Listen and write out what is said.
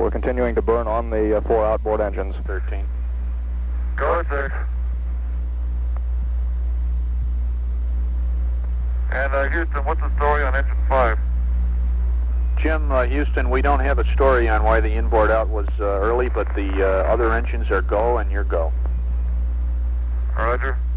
we're continuing to burn on the 4 outboard engines. 13. Go 6. And Houston, what's the story on engine 5? Jim, Houston, we don't have a story on why the inboard out was early, but the other engines are go and you're go. Roger.